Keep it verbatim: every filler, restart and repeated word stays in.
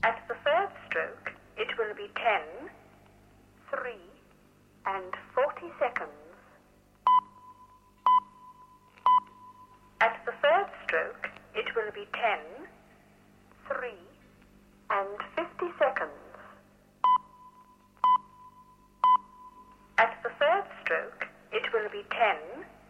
At the third stroke, it will be ten, three, and forty seconds. At the third stroke, it will be ten, three, and fifty seconds. At the third stroke, it will be ten,